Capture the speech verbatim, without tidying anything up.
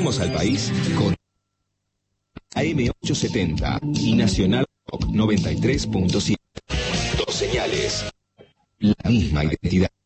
Conectamos al país con A M ochocientos setenta y Nacional Rock noventa y tres punto siete. Dos señales, la misma identidad.